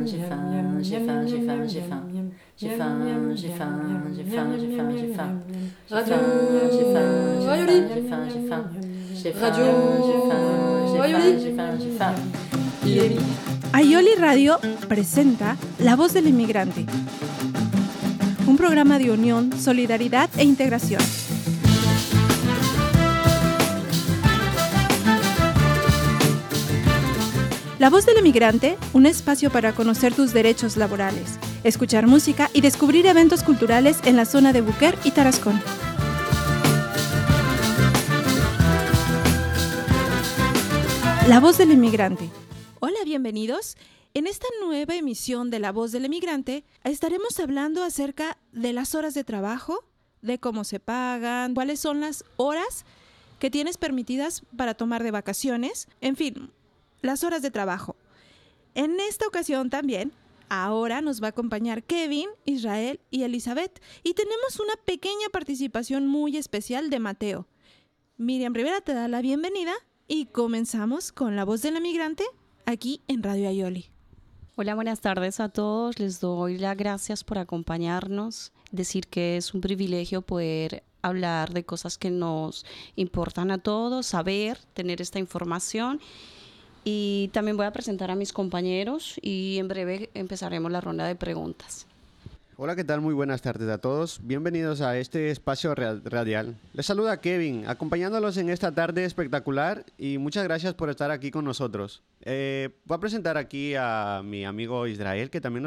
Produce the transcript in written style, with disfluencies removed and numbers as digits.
j'ai faim, j'ai faim, j'ai faim, j'ai faim. J'ai faim, j'ai faim, j'ai faim, j'ai faim, j'ai faim. Radio J'ai faim, j'ai Rayoli. faim, j'ai faim, j'ai faim. J'ai faim, Radio j'ai faim, j'ai Rayoli. faim, j'ai faim, j'ai faim. Iemi. Aioli Radio presenta La Voz del Inmigrante, un programa de unión, solidaridad e integración. La Voz del Inmigrante, un espacio para conocer tus derechos laborales, escuchar música y descubrir eventos culturales en la zona de Buquer y Tarascón. La Voz del Inmigrante. Hola, bienvenidos. En esta nueva emisión de La Voz del Inmigrante estaremos hablando acerca de las horas de trabajo, de cómo se pagan, cuáles son las horas que tienes permitidas para tomar de vacaciones, en fin, las horas de trabajo. En esta ocasión también, ahora nos va a acompañar Kevin, Israel y Elizabeth, y tenemos una pequeña participación muy especial de Mateo. Miriam Rivera te da la bienvenida y comenzamos con La Voz del Inmigrante aquí en Radio Aioli. Hola, buenas tardes a todos. Les doy las gracias por acompañarnos. Decir que es un privilegio poder hablar de cosas que nos importan a todos, saber, tener esta información. Y también voy a presentar a mis compañeros y en breve empezaremos la ronda de preguntas. Hola, ¿qué tal? Muy buenas tardes a todos. Bienvenidos a este espacio radial. Les saluda Kevin, acompañándolos en esta tarde espectacular y muchas gracias por estar aquí con nosotros. Voy a presentar aquí a mi amigo Israel, que también